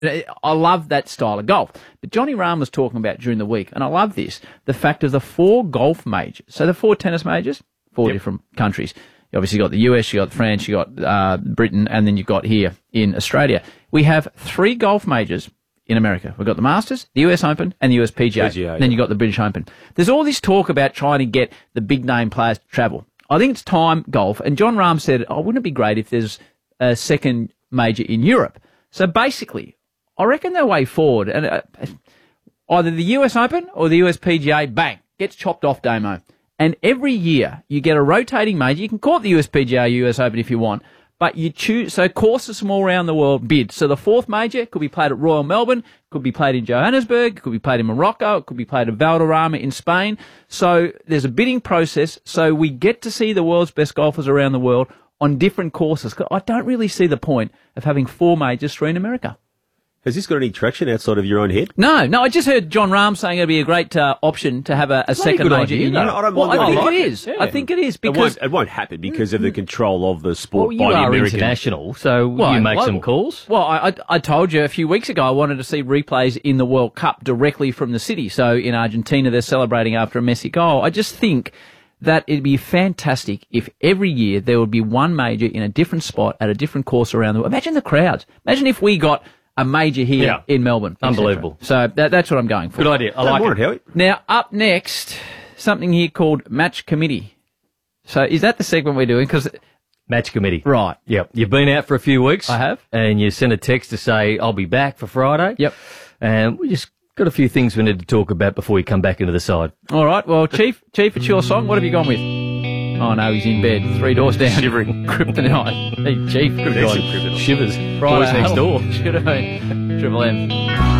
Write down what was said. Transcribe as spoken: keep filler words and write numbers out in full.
I love that style of golf. But Johnny Rahm was talking about during the week, and I love this, the fact of the four golf majors. So the four tennis majors, four yep. different countries. You obviously got the U S, you got France, you got uh, Britain, and then you've got here in Australia. We have three golf majors in America. We've got the Masters, the U S Open, and the U S P G A. P G A and then yeah. you've got the British Open. There's all this talk about trying to get the big-name players to travel. I think it's time, golf. And John Rahm said, oh, wouldn't it be great if there's a second major in Europe? So basically, I reckon their way forward, and uh, either the U S Open or the U S P G A, bang, gets chopped off, Damo. And every year you get a rotating major. You can call it the U S P G A, U S Open if you want, but you choose. So courses from all around the world bid. So the fourth major could be played at Royal Melbourne, could be played in Johannesburg, could be played in Morocco, it could be played at Valderrama in Spain. So there's a bidding process. So we get to see the world's best golfers around the world on different courses. I don't really see the point of having four majors, three in America. Has this got any traction outside of your own head? No, no. I just heard John Rahm saying it'd be a great uh, option to have a, a second major. Idea, in no, Europe. I don't well, mind I think like it it is. Yeah. I think it is because it won't, it won't happen because of the control of the sport well, by you the are American. International, so well, you make well, some calls. Well, I, I, I told you a few weeks ago I wanted to see replays in the World Cup directly from the city. So in Argentina, they're celebrating after a Messi goal. I just think that it'd be fantastic if every year there would be one major in a different spot at a different course around the world. Imagine the crowds. Imagine if we got a major here yeah. in Melbourne. Unbelievable. So that, that's what I'm going for. Good idea. I like it. Howie. Now, up next, something here called Match Committee. So is that the segment we're doing? Because Match Committee. Right. Yep. You've been out for a few weeks. I have. And you sent a text to say, I'll be back for Friday. Yep. And we just got a few things we need to talk about before you come back into the side. All right. Well, Chief, Chief, it's your song. What have you gone with? Oh, no, he's in bed. Three doors down. Shivering. Kryptonite. Hey, Chief. Kryptonite. Shivers. Friday. Boys next door. Should have been. Triple M.